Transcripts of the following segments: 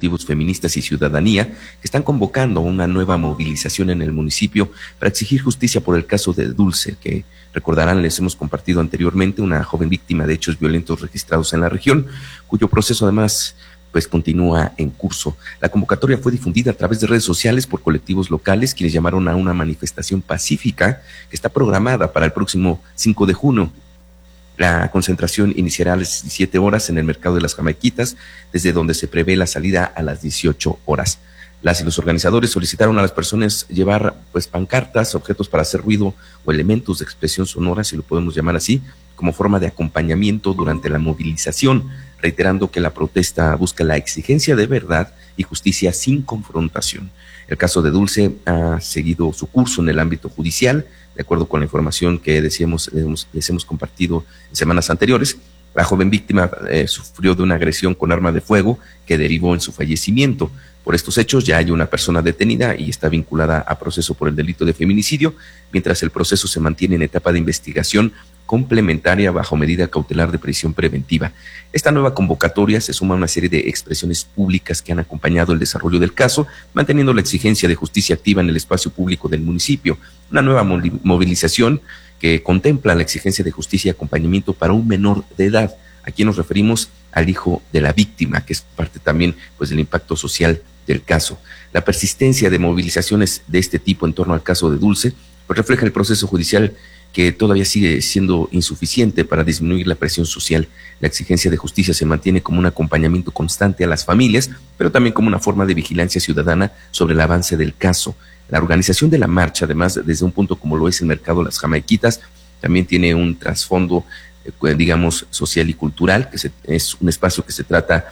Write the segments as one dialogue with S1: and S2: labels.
S1: colectivos feministas y ciudadanía que están convocando una nueva movilización en el municipio para exigir justicia por el caso de Dulce, que recordarán, les hemos compartido anteriormente, una joven víctima de hechos violentos registrados en la región, cuyo proceso además pues continúa en curso. La convocatoria fue difundida a través de redes sociales por colectivos locales, quienes llamaron a una manifestación pacífica que está programada para el próximo 5 de junio. La concentración iniciará a las 17 horas en el mercado de las Jamaiquitas, desde donde se prevé la salida a las 18 horas. Las y los organizadores solicitaron a las personas llevar pues pancartas, objetos para hacer ruido o elementos de expresión sonora, si lo podemos llamar así, como forma de acompañamiento durante la movilización, reiterando que la protesta busca la exigencia de verdad y justicia sin confrontación. El caso de Dulce ha seguido su curso en el ámbito judicial, de acuerdo con la información que les hemos compartido en semanas anteriores. La joven víctima sufrió de una agresión con arma de fuego que derivó en su fallecimiento. Por estos hechos ya hay una persona detenida y está vinculada a proceso por el delito de feminicidio, mientras el proceso se mantiene en etapa de investigación complementaria bajo medida cautelar de prisión preventiva. Esta nueva convocatoria se suma a una serie de expresiones públicas que han acompañado el desarrollo del caso, manteniendo la exigencia de justicia activa en el espacio público del municipio. Una nueva movilización que contempla la exigencia de justicia y acompañamiento para un menor de edad. Aquí nos referimos al hijo de la víctima, que es parte también pues del impacto social del caso. La persistencia de movilizaciones de este tipo en torno al caso de Dulce pues refleja el proceso judicial que todavía sigue siendo insuficiente para disminuir la presión social. La exigencia de justicia se mantiene como un acompañamiento constante a las familias, pero también como una forma de vigilancia ciudadana sobre el avance del caso. La organización de la marcha, además, desde un punto como lo es el mercado Las Jamaiquitas, también tiene un trasfondo, digamos, social y cultural, que es un espacio que se trata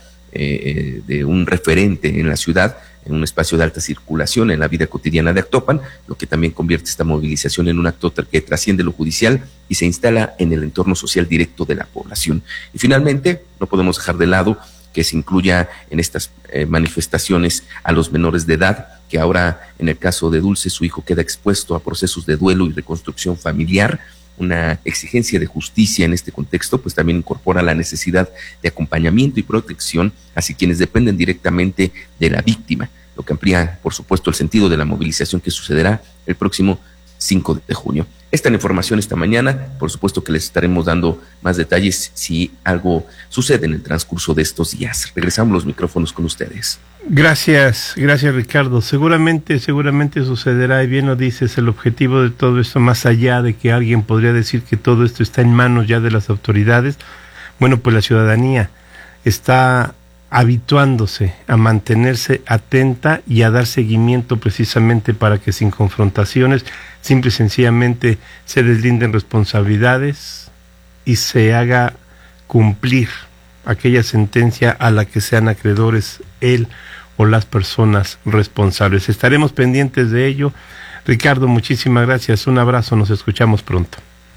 S1: de un referente en la ciudad, en un espacio de alta circulación en la vida cotidiana de Actopan, lo que también convierte esta movilización en un acto que trasciende lo judicial y se instala en el entorno social directo de la población. Y finalmente, no podemos dejar de lado que se incluya en estas manifestaciones a los menores de edad, que ahora en el caso de Dulce, su hijo queda expuesto a procesos de duelo y reconstrucción familiar. Una exigencia de justicia en este contexto pues también incorpora la necesidad de acompañamiento y protección hacia quienes dependen directamente de la víctima, lo que amplía por supuesto el sentido de la movilización que sucederá el próximo 5 de junio. Esta es la información esta mañana, por supuesto que les estaremos dando más detalles si algo sucede en el transcurso de estos días. Regresamos los micrófonos con ustedes.
S2: Gracias Ricardo. Seguramente sucederá, y bien lo dices, el objetivo de todo esto, más allá de que alguien podría decir que todo esto está en manos ya de las autoridades, bueno, pues la ciudadanía está habituándose a mantenerse atenta y a dar seguimiento precisamente para que sin confrontaciones, simple y sencillamente se deslinden responsabilidades y se haga cumplir aquella sentencia a la que sean acreedores él o las personas responsables. Estaremos pendientes de ello. Ricardo, muchísimas gracias, un abrazo, nos escuchamos pronto.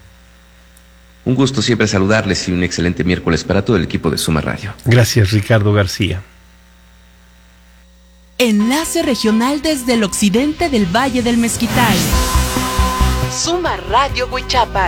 S1: Un gusto siempre saludarles y un excelente miércoles para todo el equipo de Suma Radio.
S2: Gracias, Ricardo García.
S3: Enlace regional desde el occidente del Valle del Mezquital. Suma Radio Huichapan.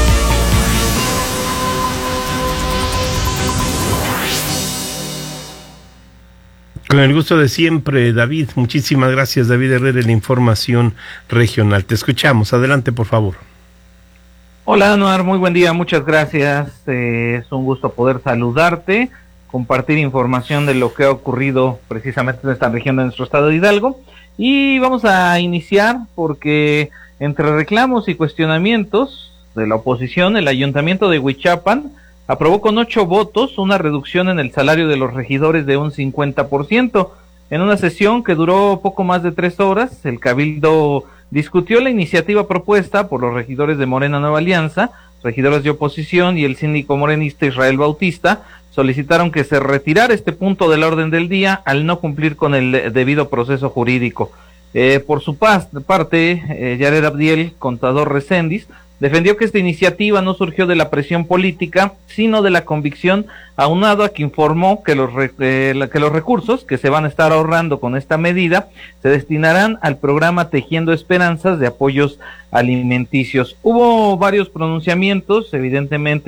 S2: Con el gusto de siempre, David. Muchísimas gracias, David Herrera, en la información regional. Te escuchamos. Adelante, por favor.
S4: Hola, Anuar. Muy buen día. Muchas gracias. Es un gusto poder saludarte, compartir información de lo que ha ocurrido precisamente en esta región de nuestro estado de Hidalgo. Y vamos a iniciar porque entre reclamos y cuestionamientos de la oposición, el Ayuntamiento de Huichapan aprobó con 8 votos una reducción en el salario de los regidores de un 50%. En una sesión que duró poco más de 3 horas, el Cabildo discutió la iniciativa propuesta por los regidores de Morena Nueva Alianza, regidores de oposición y el síndico morenista Israel Bautista. Solicitaron que se retirara este punto del orden del día al no cumplir con el debido proceso jurídico. Por su parte, Yared Abdiel, contador Recendis, defendió que esta iniciativa no surgió de la presión política, sino de la convicción, aunado a que informó que los recursos que se van a estar ahorrando con esta medida se destinarán al programa Tejiendo Esperanzas de apoyos alimenticios. Hubo varios pronunciamientos, evidentemente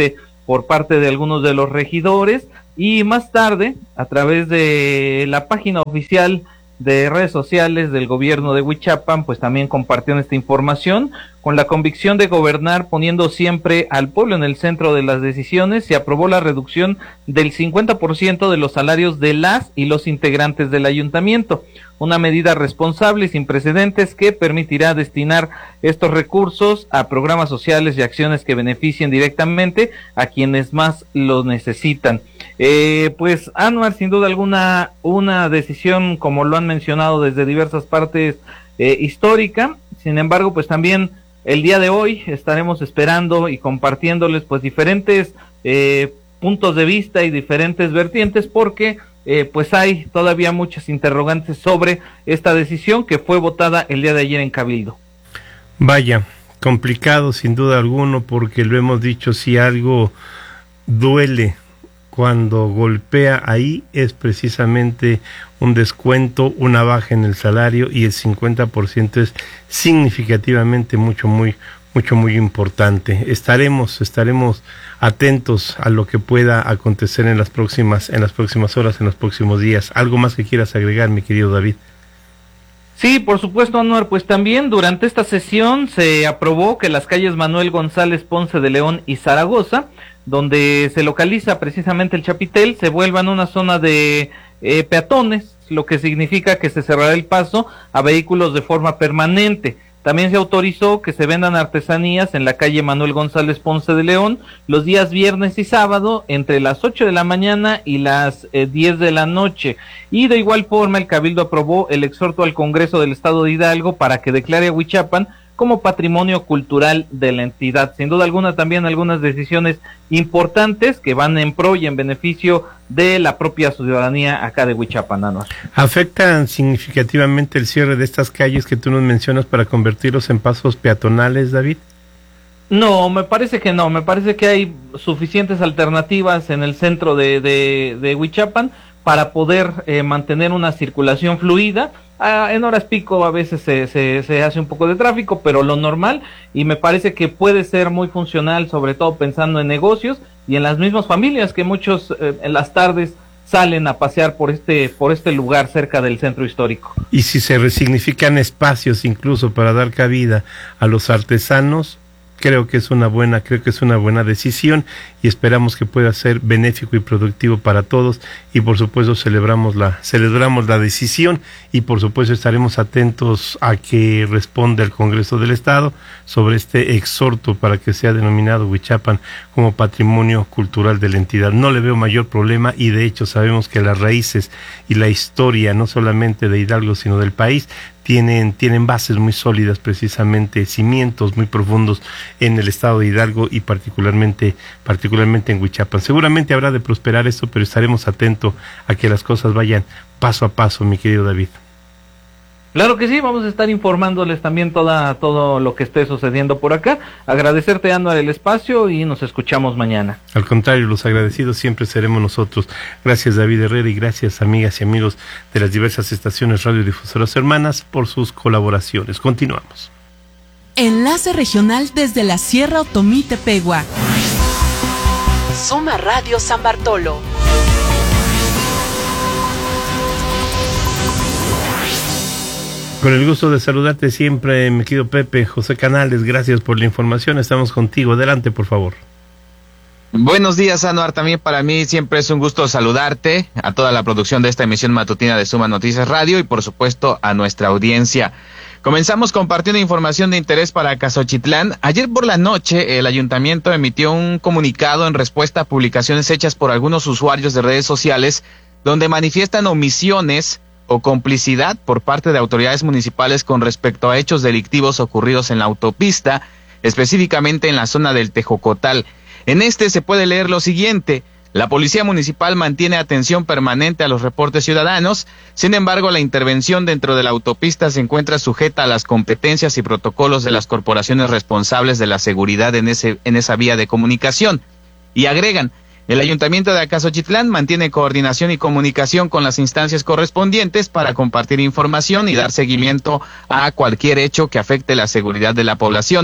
S4: por parte de algunos de los regidores, y más tarde, a través de la página oficial de redes sociales del gobierno de Huichapan, pues también compartieron esta información. Con la convicción de gobernar poniendo siempre al pueblo en el centro de las decisiones, se aprobó la reducción del 50% de los salarios de las y los integrantes del ayuntamiento, una medida responsable y sin precedentes que permitirá destinar estos recursos a programas sociales y acciones que beneficien directamente a quienes más los necesitan. Pues Anwar, sin duda alguna, una decisión, como lo han mencionado desde diversas partes, histórica. Sin embargo, pues también el día de hoy estaremos esperando y compartiéndoles pues diferentes puntos de vista y diferentes vertientes, porque pues hay todavía muchas interrogantes sobre esta decisión que fue votada el día de ayer en Cabildo.
S2: Vaya, complicado sin duda alguno, porque lo hemos dicho, si algo duele cuando golpea ahí es precisamente un descuento, una baja en el salario, y el 50% es significativamente muy importante. Estaremos atentos a lo que pueda acontecer en las próximas horas, en los próximos días. ¿Algo más que quieras agregar, mi querido David?
S4: Sí, por supuesto, Anuar, pues también durante esta sesión se aprobó que las calles Manuel González Ponce de León y Zaragoza, donde se localiza precisamente el Chapitel, se vuelvan una zona de peatones, lo que significa que se cerrará el paso a vehículos de forma permanente. También se autorizó que se vendan artesanías en la calle Manuel González Ponce de León los días viernes y sábado entre las 8 de la mañana y las 10 de la noche. Y de igual forma el Cabildo aprobó el exhorto al Congreso del Estado de Hidalgo para que declare a Huichapan como patrimonio cultural de la entidad. Sin duda alguna también algunas decisiones importantes que van en pro y en beneficio de la propia ciudadanía acá de Huichapan, ¿no?
S2: ¿Afectan significativamente el cierre de estas calles que tú nos mencionas para convertirlos en pasos peatonales, David?
S4: No, me parece que no, me parece que hay suficientes alternativas en el centro de Huichapan para poder mantener una circulación fluida. En horas pico a veces se hace un poco de tráfico, pero lo normal, y me parece que puede ser muy funcional, sobre todo pensando en negocios y en las mismas familias que muchos en las tardes salen a pasear por este lugar cerca del centro histórico.
S2: Y si se resignifican espacios incluso para dar cabida a los artesanos, creo que es una buena decisión, y esperamos que pueda ser benéfico y productivo para todos, y por supuesto celebramos la decisión, y por supuesto estaremos atentos a que responda el Congreso del Estado sobre este exhorto para que sea denominado Huichapan como patrimonio cultural de la entidad. No le veo mayor problema, y de hecho sabemos que las raíces y la historia no solamente de Hidalgo sino del país tienen bases muy sólidas, precisamente cimientos muy profundos en el estado de Hidalgo y particularmente en Huichapan. Seguramente habrá de prosperar esto, pero estaremos atentos a que las cosas vayan paso a paso, mi querido David.
S4: Claro que sí, vamos a estar informándoles también todo lo que esté sucediendo por acá. Agradecerte, Anuar, el espacio, y nos escuchamos mañana.
S2: Al contrario, los agradecidos siempre seremos nosotros. Gracias, David Herrera, y gracias, amigas y amigos de las diversas estaciones radiodifusoras hermanas, por sus colaboraciones. Continuamos.
S3: Enlace regional desde la Sierra Otomí Tepehua. Suma Radio San Bartolo.
S2: Con el gusto de saludarte siempre, mi querido Pepe. José Canales, gracias por la información. Estamos contigo. Adelante, por favor.
S5: Buenos días, Anuar. También para mí siempre es un gusto saludarte, a toda la producción de esta emisión matutina de Suma Noticias Radio, y por supuesto a nuestra audiencia. Comenzamos compartiendo información de interés para Casochitlán. Ayer por la noche el ayuntamiento emitió un comunicado en respuesta a publicaciones hechas por algunos usuarios de redes sociales donde manifiestan omisiones o complicidad por parte de autoridades municipales con respecto a hechos delictivos ocurridos en la autopista, específicamente en la zona del Tejocotal. En este se puede leer lo siguiente: la Policía Municipal mantiene atención permanente a los reportes ciudadanos, sin embargo la intervención dentro de la autopista se encuentra sujeta a las competencias y protocolos de las corporaciones responsables de la seguridad en esa vía de comunicación. Y agregan: el Ayuntamiento de Acasochitlán mantiene coordinación y comunicación con las instancias correspondientes para compartir información y dar seguimiento a cualquier hecho que afecte la seguridad de la población.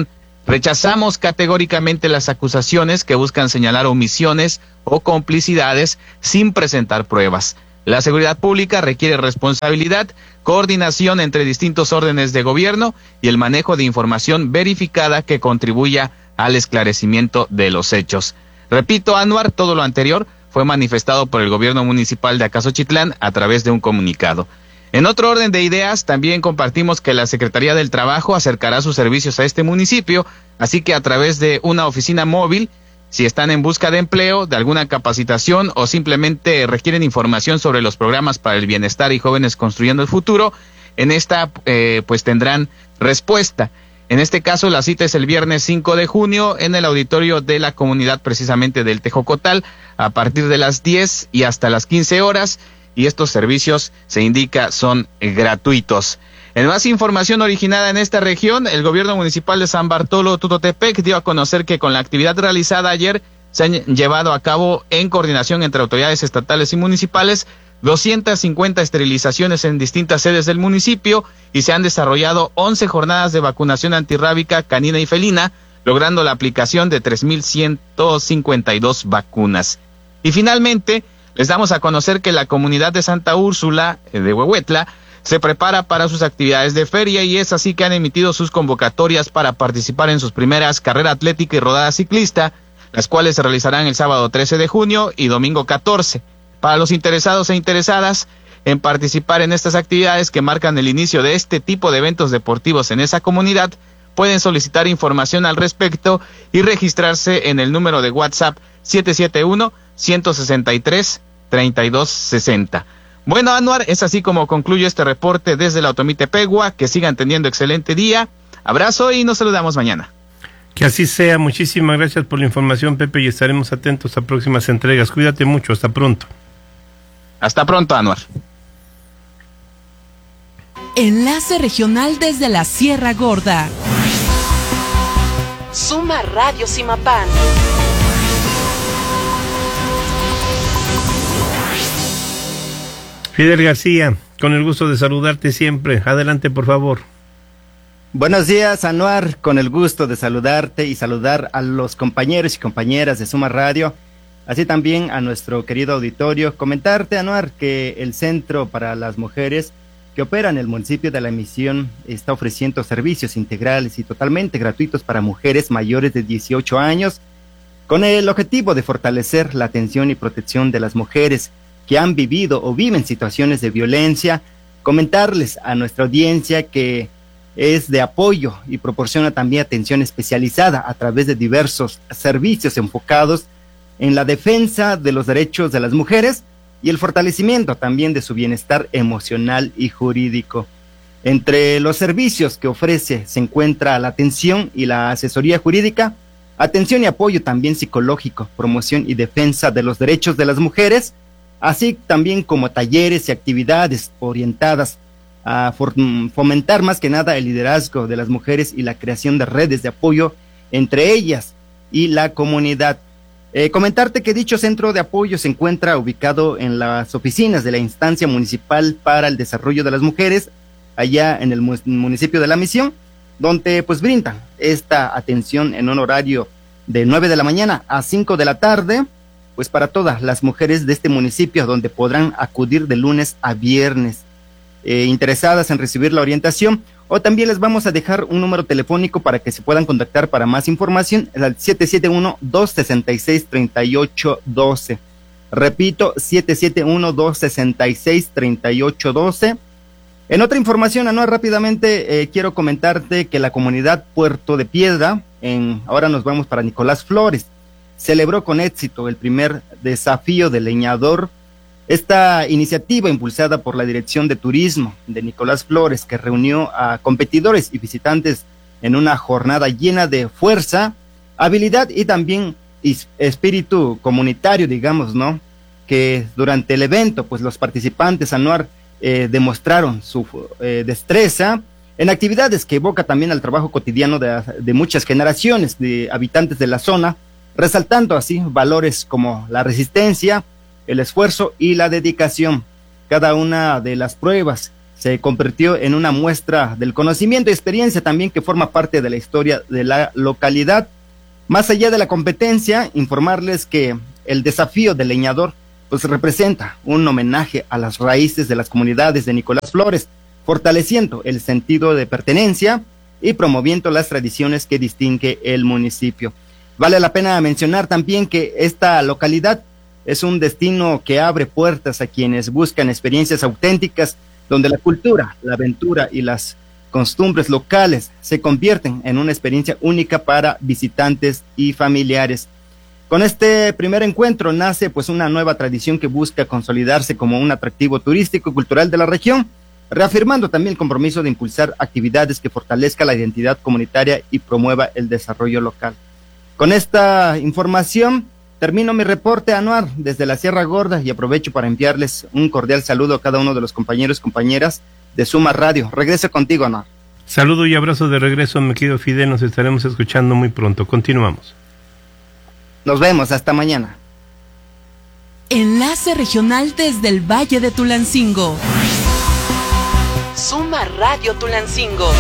S5: Rechazamos categóricamente las acusaciones que buscan señalar omisiones o complicidades sin presentar pruebas. La seguridad pública requiere responsabilidad, coordinación entre distintos órdenes de gobierno y el manejo de información verificada que contribuya al esclarecimiento de los hechos. Repito, Anwar, todo lo anterior fue manifestado por el gobierno municipal de Acasochitlán a través de un comunicado. En otro orden de ideas, también compartimos que la Secretaría del Trabajo acercará sus servicios a este municipio, así que a través de una oficina móvil, si están en busca de empleo, de alguna capacitación o simplemente requieren información sobre los programas para el bienestar y jóvenes construyendo el futuro, en esta pues tendrán respuesta. En este caso, la cita es el viernes 5 de junio en el auditorio de la comunidad precisamente del Tejocotal, a partir de las 10 y hasta las 15 horas, y estos servicios, se indica, son gratuitos. En más información originada en esta región, el gobierno municipal de San Bartolo Tutotepec dio a conocer que con la actividad realizada ayer se han llevado a cabo en coordinación entre autoridades estatales y municipales 250 esterilizaciones en distintas sedes del municipio y se han desarrollado 11 jornadas de vacunación antirrábica canina y felina, logrando la aplicación de 3,152 vacunas. Y finalmente, les damos a conocer que la comunidad de Santa Úrsula de Huehuetla se prepara para sus actividades de feria y es así que han emitido sus convocatorias para participar en sus primeras carrera atlética y rodada ciclista, las cuales se realizarán el sábado 13 de junio y domingo 14. Para los interesados e interesadas en participar en estas actividades que marcan el inicio de este tipo de eventos deportivos en esa comunidad, pueden solicitar información al respecto y registrarse en el número de WhatsApp 771-163-3260. Bueno, Anwar, es así como concluyo este reporte desde la Otomitepegua. Que sigan teniendo excelente día. Abrazo y nos saludamos mañana.
S2: Que así sea. Muchísimas gracias por la información, Pepe, y estaremos atentos a próximas entregas. Cuídate mucho. Hasta pronto.
S5: Hasta pronto, Anwar.
S3: Enlace regional desde la Sierra Gorda. Suma Radio Simapán.
S2: Fidel García, con el gusto de saludarte siempre. Adelante, por favor.
S6: Buenos días, Anwar, con el gusto de saludarte y saludar a los compañeros y compañeras de Suma Radio, así también a nuestro querido auditorio. Comentarte, Anwar, que el Centro para las Mujeres que opera en el municipio de La Misión está ofreciendo servicios integrales y totalmente gratuitos para mujeres mayores de 18 años, con el objetivo de fortalecer la atención y protección de las mujeres que han vivido o viven situaciones de violencia. Comentarles a nuestra audiencia que es de apoyo y proporciona también atención especializada a través de diversos servicios enfocados en la defensa de los derechos de las mujeres y el fortalecimiento también de su bienestar emocional y jurídico. Entre los servicios que ofrece se encuentra la atención y la asesoría jurídica, atención y apoyo también psicológico, promoción y defensa de los derechos de las mujeres, así también como talleres y actividades orientadas a fomentar más que nada el liderazgo de las mujeres y la creación de redes de apoyo entre ellas y la comunidad. Comentarte que dicho centro de apoyo se encuentra ubicado en las oficinas de la Instancia Municipal para el Desarrollo de las Mujeres, allá en el municipio de La Misión, donde pues brindan esta atención en un horario de 9 de la mañana a 5 de la tarde, pues para todas las mujeres de este municipio, donde podrán acudir de lunes a viernes. Interesadas en recibir la orientación, o también les vamos a dejar un número telefónico para que se puedan contactar para más información, al 771-266-3812. Repito, 771-266-3812. En otra información, Anuar, rápidamente quiero comentarte que la comunidad Puerto de Piedra, ahora nos vamos para Nicolás Flores, celebró con éxito el primer desafío del leñador. Esta iniciativa impulsada por la Dirección de Turismo de Nicolás Flores, que reunió a competidores y visitantes en una jornada llena de fuerza, habilidad y también espíritu comunitario, digamos, ¿no? Que durante el evento, pues los participantes, Anuar, demostraron su destreza en actividades que evoca también al trabajo cotidiano de muchas generaciones de habitantes de la zona, resaltando así valores como la resistencia, el esfuerzo y la dedicación. Cada una de las pruebas se convirtió en una muestra del conocimiento y experiencia también que forma parte de la historia de la localidad. Más allá de la competencia, informarles que el desafío del leñador pues representa un homenaje a las raíces de las comunidades de Nicolás Flores, fortaleciendo el sentido de pertenencia y promoviendo las tradiciones que distingue el municipio. Vale la pena mencionar también que esta localidad es un destino que abre puertas a quienes buscan experiencias auténticas, donde la cultura, la aventura y las costumbres locales se convierten en una experiencia única para visitantes y familiares. Con este primer encuentro nace pues una nueva tradición que busca consolidarse como un atractivo turístico y cultural de la región, reafirmando también el compromiso de impulsar actividades que fortalezcan la identidad comunitaria y promueva el desarrollo local. Con esta información termino mi reporte, Anuar, desde la Sierra Gorda, y aprovecho para enviarles un cordial saludo a cada uno de los compañeros y compañeras de Suma Radio. Regreso contigo, Anuar.
S2: Saludo y abrazo de regreso, mi querido Fidel, nos estaremos escuchando muy pronto. Continuamos.
S6: Nos vemos, hasta mañana.
S3: Enlace regional desde el Valle de Tulancingo. Suma Radio Tulancingo.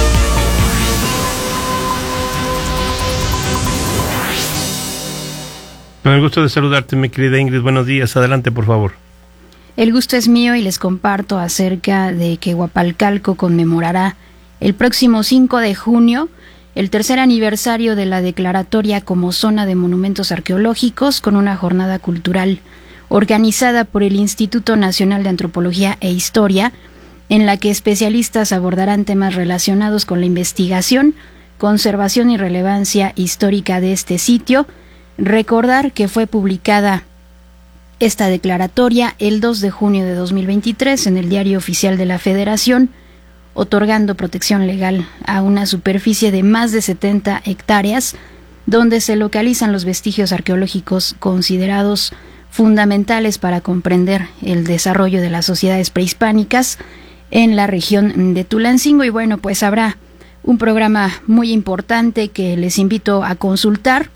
S2: Con el gusto de saludarte, mi querida Ingrid. Buenos días. Adelante, por favor.
S7: El gusto es mío y les comparto acerca de que Huapalcalco conmemorará el próximo 5 de junio el tercer aniversario de la declaratoria como zona de monumentos arqueológicos, con una jornada cultural organizada por el Instituto Nacional de Antropología e Historia, en la que especialistas abordarán temas relacionados con la investigación, conservación y relevancia histórica de este sitio. Recordar que fue publicada esta declaratoria el 2 de junio de 2023 en el Diario Oficial de la Federación, otorgando protección legal a una superficie de más de 70 hectáreas, donde se localizan los vestigios arqueológicos considerados fundamentales para comprender el desarrollo de las sociedades prehispánicas en la región de Tulancingo. Y bueno, pues habrá un programa muy importante que les invito a consultar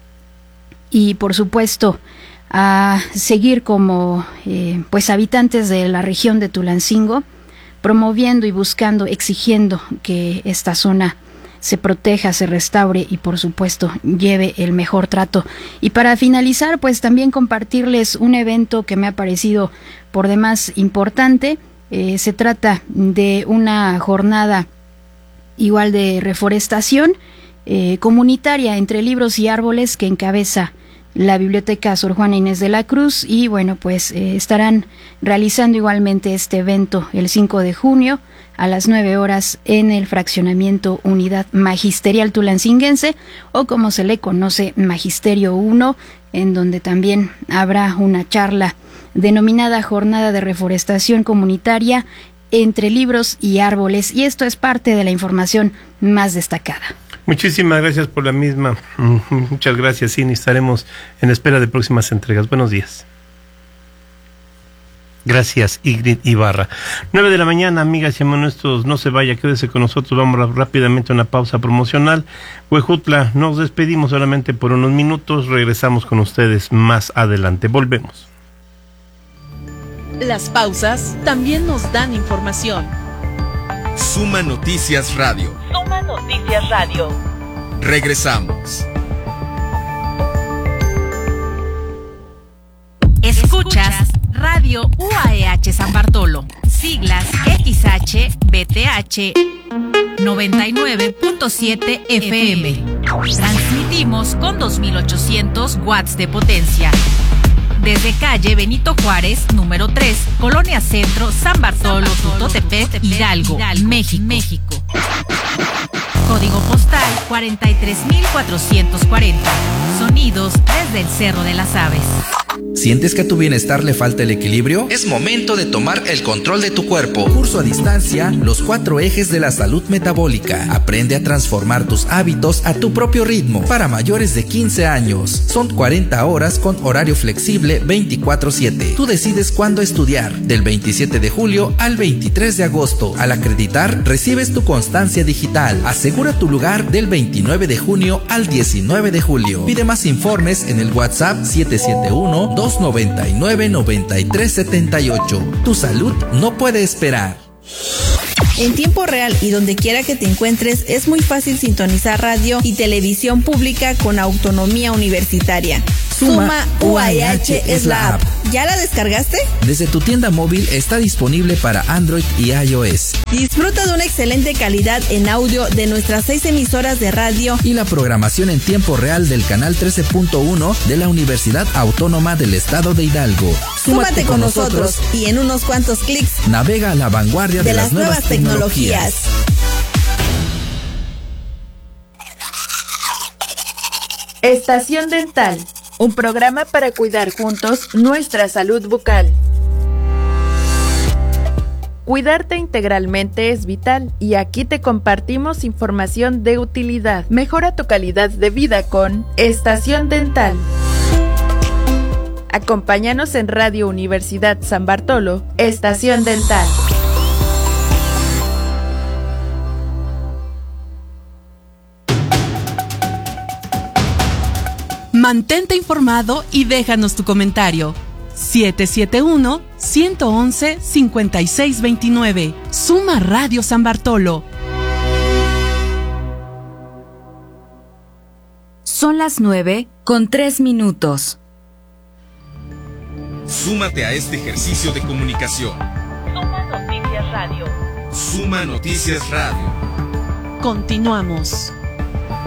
S7: y por supuesto a seguir como pues habitantes de la región de Tulancingo, promoviendo y buscando, exigiendo que esta zona se proteja, se restaure y por supuesto lleve el mejor trato. Y para finalizar, pues también compartirles un evento que me ha parecido por demás importante. Se trata de una jornada igual de reforestación comunitaria entre libros y árboles que encabeza la Biblioteca Sor Juana Inés de la Cruz, y bueno, pues estarán realizando igualmente este evento el 5 de junio a las 9 horas en el fraccionamiento Unidad Magisterial Tulancinguense, o como se le conoce, Magisterio 1, en donde también habrá una charla denominada Jornada de Reforestación Comunitaria entre libros y árboles, y esto es parte de la información más destacada.
S2: Muchísimas gracias por la misma. Muchas gracias, sí, estaremos en espera de próximas entregas. Buenos días. Gracias, Ingrid Ibarra. 9 de la mañana, amigas y amigos nuestros, no se vaya, quédese con nosotros, vamos rápidamente a una pausa promocional. Huejutla, nos despedimos solamente por unos minutos, regresamos con ustedes más adelante, volvemos.
S3: Las pausas también nos dan información.
S8: Suma Noticias Radio.
S3: Suma Noticias Radio.
S8: Regresamos.
S9: Escuchas Radio UAEH San Bartolo, siglas XHBTH 99.7 FM. Transmitimos con 2800 watts de potencia. Desde calle Benito Juárez, número 3, Colonia Centro, San Bartolo, Tutotepec, Hidalgo, México. Código postal 43440. Sonidos desde el Cerro de las Aves.
S10: ¿Sientes que a tu bienestar le falta el equilibrio? Es momento de tomar el control de tu cuerpo. Curso a distancia, los 4 ejes de la salud metabólica. Aprende a transformar tus hábitos a tu propio ritmo. Para mayores de 15 años. Son 40 horas con horario flexible 24/7. Tú decides cuándo estudiar. Del 27 de julio al 23 de agosto. Al acreditar, recibes tu constancia digital. Asegura tu lugar del 29 de junio al 19 de julio. Pide más informes en el WhatsApp 771-299-9378. Tu salud no puede esperar.
S11: En tiempo real y donde quiera que te encuentres, es muy fácil sintonizar radio y televisión pública con autonomía universitaria. Suma UAH es la app. ¿Ya la descargaste?
S10: Desde tu tienda móvil está disponible para Android y iOS.
S11: Disfruta de una excelente calidad en audio de nuestras 6 emisoras de radio
S10: y la programación en tiempo real del canal 13.1 de la Universidad Autónoma del Estado de Hidalgo.
S11: Súmate con nosotros y en unos cuantos clics
S10: navega a la vanguardia de las nuevas tecnologías.
S12: Estación Dental, un programa para cuidar juntos nuestra salud bucal. Cuidarte integralmente es vital y aquí te compartimos información de utilidad. Mejora tu calidad de vida con Estación Dental. Acompáñanos en Radio Universidad San Bartolo, Estación Dental.
S3: Mantente informado y déjanos tu comentario. 771-111-5629. Suma Radio San Bartolo.
S13: Son las 9:03.
S8: Súmate a este ejercicio de comunicación.
S9: Suma Noticias Radio.
S8: Suma Noticias Radio.
S3: Continuamos.